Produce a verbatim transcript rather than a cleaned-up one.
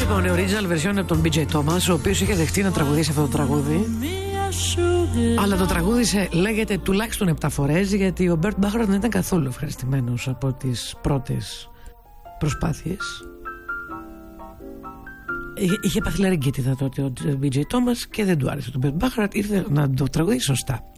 Λοιπόν, original version από τον μπι τζέι Thomas, ο οποίος είχε δεχτεί να τραγουδήσει αυτό το τραγούδι. Αλλά το τραγούδισε, λέγεται, τουλάχιστον επτά φορές, γιατί ο Burt Bacharach δεν ήταν καθόλου ευχαριστημένος από τις πρώτες προσπάθειες. Είχε πάθει λαριγκίτιδα τότε ο μπι τζέι Thomas και δεν του άρεσε το Burt Bacharach, ήρθε να το τραγουδίσει σωστά.